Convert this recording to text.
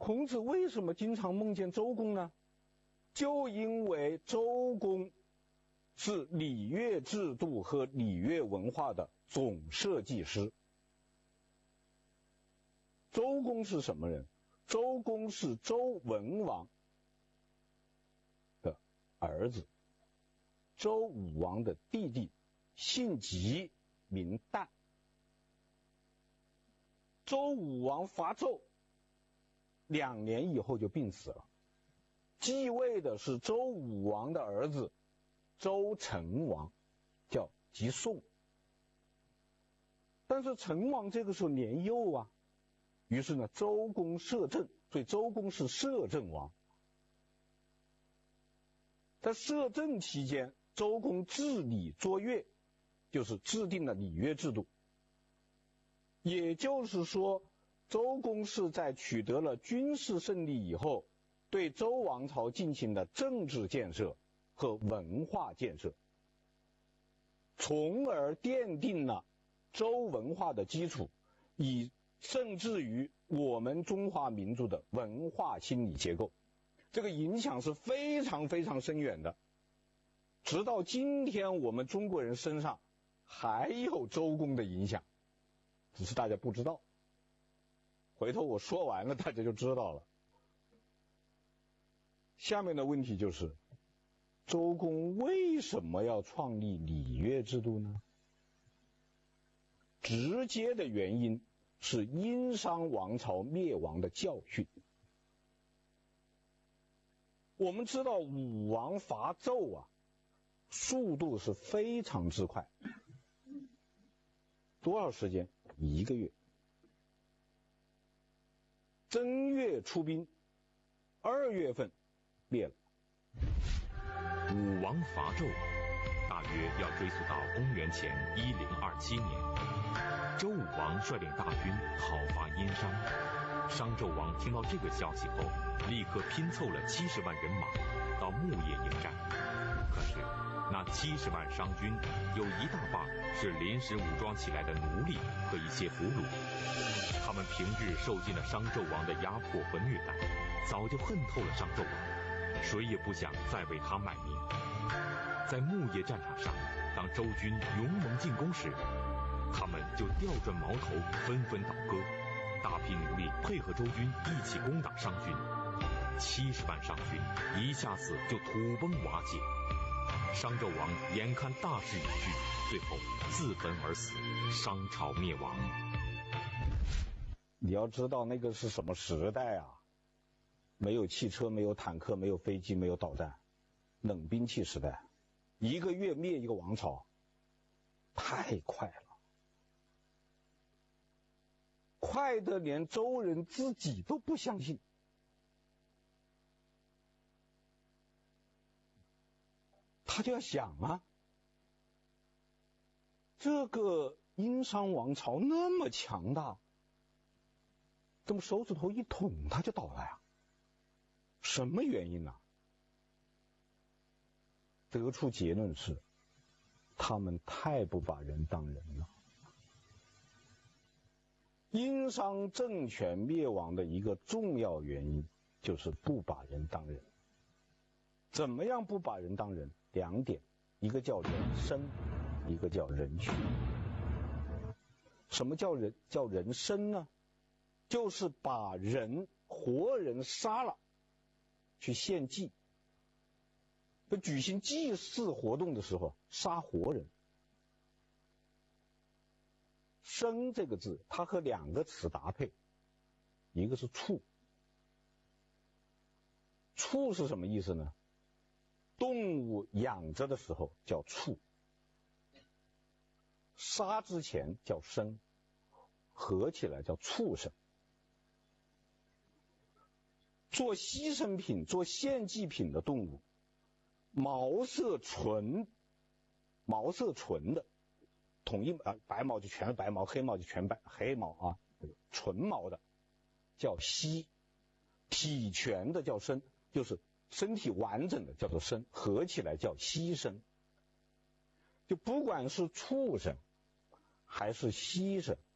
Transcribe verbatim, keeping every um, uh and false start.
孔子为什么经常梦见周公呢？就因为周公是礼乐制度和礼乐文化的总设计师。周公是什么人？周公是周文王的儿子，周武王的弟弟，姓姬，名旦。周武王伐纣，两年以后就病死了，继位的是周武王的儿子周成王，叫姬宋。但是成王这个时候年幼啊，于是呢，周公摄政，所以周公是摄政王。在摄政期间，周公治礼作乐，就是制定了礼乐制度。也就是说，周公是在取得了军事胜利以后，对周王朝进行了政治建设和文化建设，从而奠定了周文化的基础，以甚至于我们中华民族的文化心理结构。这个影响是非常非常深远的，直到今天我们中国人身上还有周公的影响，只是大家不知道，回头我说完了大家就知道了。下面的问题就是，周公为什么要创立礼乐制度呢？直接的原因是殷商王朝灭亡的教训。我们知道武王伐纣啊，速度是非常之快，多少时间？一个月。正月出兵，二月份灭了。 武王伐纣大约要追溯到公元前一零二七年，周武王率领大军讨伐殷商。商纣王听到这个消息后，立刻拼凑了七十万人马到牧野迎战。可是那七十万商军有一大半是临时武装起来的奴隶和一些俘虏，他们平日受尽了商纣王的压迫和虐待，早就恨透了商纣王，谁也不想再为他卖命。在牧野战场上，当周军勇猛进攻时，他们就调转矛头，纷纷倒戈。大批奴隶配合周军一起攻打商军，七十万商军一下子就土崩瓦解。商纣王眼看大势已去，最后自焚而死，商朝灭亡。 你要知道那个是什么时代啊？没有汽车，没有坦克，没有飞机，没有导弹，冷兵器时代，一个月灭一个王朝，太快了。快得连周人自己都不相信。他就要想啊，这个殷商王朝那么强大，怎么手指头一捅他就倒了呀？什么原因呢？得出结论是，他们太不把人当人了。殷商政权灭亡的一个重要原因就是不把人当人。怎么样不把人当人？两点，一个叫人生，一个叫人畜。什么叫人叫人生呢？就是把人活人杀了去献祭，就举行祭祀活动的时候杀活人。生这个字，它和两个词搭配，一个是畜。畜是什么意思呢？动物养着的时候叫畜，杀之前叫生，合起来叫畜生。做牺牲品、做献祭品的动物，毛色纯，毛色纯的，统一啊，白毛就全是白毛，黑毛就全白黑毛啊，纯毛的叫犀，体全的叫生，就是身体完整的叫做生，合起来叫犀生。就不管是畜生还是牺牲，